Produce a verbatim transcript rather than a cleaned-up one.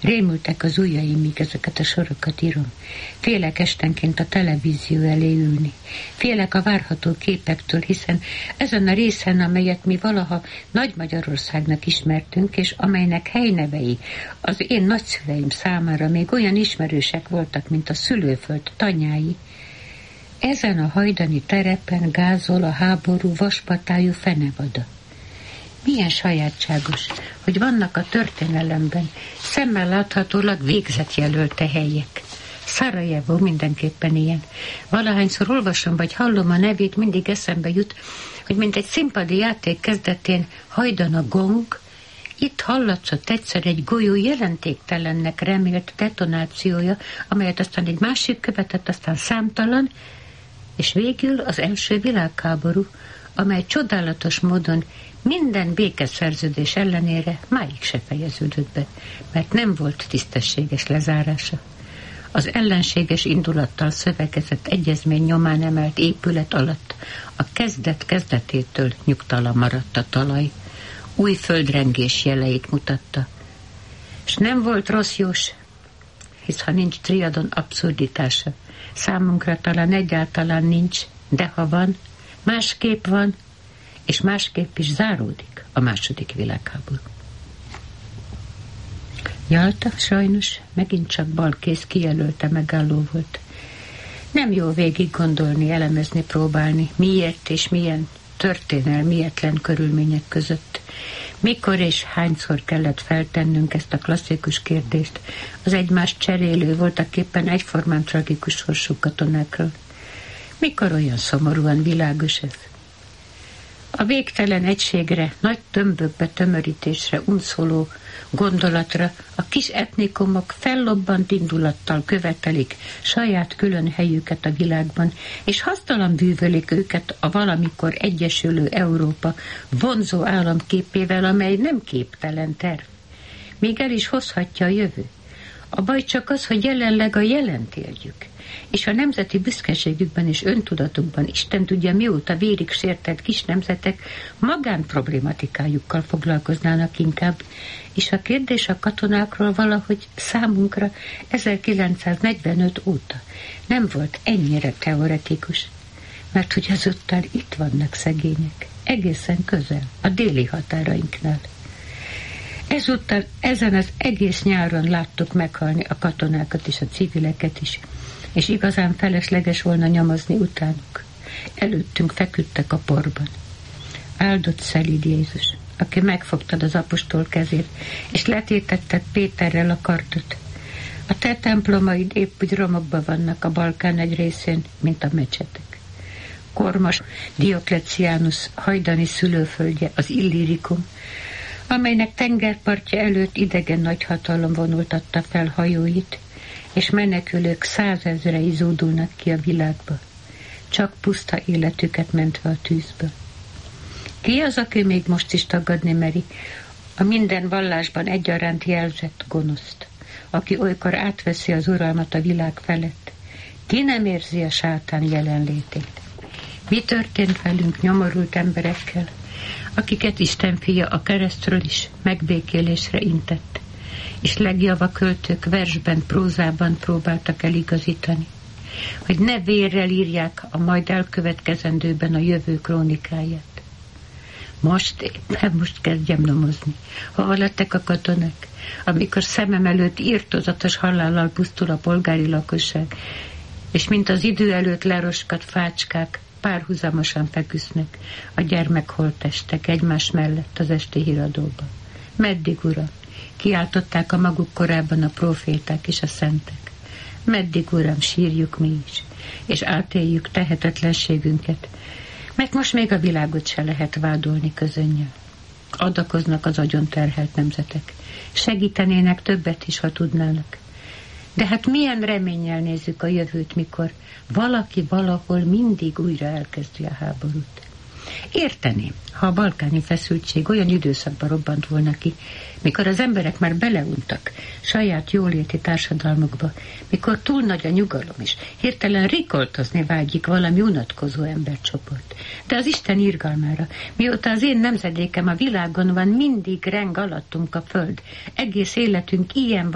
Rémültek az ujjaim, míg ezeket a sorokat írom. Félek estenként a televízió elé ülni. Félek a várható képektől, hiszen ezen a részen, amelyet mi valaha Nagy Magyarországnak ismertünk, és amelynek helynevei az én nagyszüleim számára még olyan ismerősek voltak, mint a szülőföld tanyái, ezen a hajdani terepen gázol a háború vaspatályú fenevada. Milyen sajátságos, hogy vannak a történelemben szemmel láthatólag végzetjelölte helyek. Szarajevó mindenképpen ilyen. Valahányszor olvasom vagy hallom a nevét, mindig eszembe jut, hogy mint egy színpadi játék kezdetén hajdan a gong, itt hallatszott egyszer egy golyó jelentéktelennek remélt detonációja, amelyet aztán egy másik követett, aztán számtalan, és végül az első világháború, amely csodálatos módon minden békeszerződés ellenére máig se fejeződött be, mert nem volt tisztességes lezárása. Az ellenséges indulattal szövegezett egyezmény nyomán emelt épület alatt a kezdet kezdetétől nyugtalan maradt a talaj, új földrengés jeleit mutatta. És nem volt rossz jós, hisz ha nincs triadon abszurditása, számunkra talán egyáltalán nincs, de ha van, másképp van, és másképp is záródik a második világháború. Jalta sajnos megint csak balkész kijelölte megálló volt. Nem jó végig gondolni, elemezni, próbálni, miért és milyen történelmietlen körülmények között. Mikor és hányszor kellett feltennünk ezt a klasszikus kérdést az egymást cserélő, voltaképpen egyformán tragikus sorsú katonákról. Mikor olyan szomorúan világos ez? A végtelen egységre, nagy tömbökbe tömörítésre unszoló gondolatra a kis etnikumok fellobbant indulattal követelik saját külön helyüket a világban, és hasztalan bűvölik őket a valamikor egyesülő Európa vonzó államképével, amely nem képtelen terv. Még el is hozhatja a jövő. A baj csak az, hogy jelenleg a jelent éljük, és a nemzeti büszkeségükben és öntudatukban Isten tudja mióta vérig sértett kis nemzetek magánproblématikájukkal foglalkoznának inkább, és a kérdés a katonákról valahogy számunkra ezerkilencszáznegyvenöt óta nem volt ennyire teoretikus, mert hogy azután itt vannak szegények, egészen közel, a déli határainknál. Ezúttal ezen az egész nyáron láttuk meghalni a katonákat és a civileket is, és igazán felesleges volna nyomozni utánuk. Előttünk feküdtek a porban. Áldott szelíd Jézus, aki megfogtad az apostol kezét, és letétetted Péterrel a kardot. A te templomaid épp úgy romokban vannak a Balkán egy részén, mint a mecsetek. Kormos Dioklecianus hajdani szülőföldje, az Illirikum, amelynek tengerpartja előtt idegen nagyhatalom vonultatta fel hajóit, és menekülők százezrei zúdulnak ki a világba, csak puszta életüket mentve a tűzbe. Ki az, aki még most is tagadni meri a minden vallásban egyaránt jelzett gonoszt, aki olykor átveszi az uralmat a világ felett? Ki nem érzi a sátán jelenlétét? Mi történt velünk nyomorult emberekkel, akiket Isten fia a keresztről is megbékélésre intett, és legjava költők versben, prózában próbáltak eligazítani, hogy ne vérrel írják a majd elkövetkezendőben a jövő krónikáját. Most, éppen most kezdjem nyomozni. Hova lettek a katonák, amikor szemem előtt írtózatos halállal pusztul a polgári lakosság, és mint az idő előtt leroskat fácskák párhuzamosan feküsznek a gyermekholttestek egymás mellett az esti híradóban. Meddig, Uram? Kiáltották a maguk korában a proféták és a szentek. Meddig, Uram, sírjuk mi is, és átéljük tehetetlenségünket, mert most még a világot se lehet vádolni közönnyel. Adakoznak az agyon terhelt nemzetek. Segítenének többet is, ha tudnának. De hát milyen reménnyel nézzük a jövőt, mikor valaki valahol mindig újra elkezdi a háborút. Érteném, ha a balkáni feszültség olyan időszakban robbant volna ki, mikor az emberek már beleuntak saját jóléti társadalmukba, mikor túl nagy a nyugalom is, hirtelen rikoltozni vágyik valami unatkozó embercsoport. De az Isten irgalmára, mióta az én nemzedékem a világon van, mindig reng alattunk a föld, egész életünk ilyen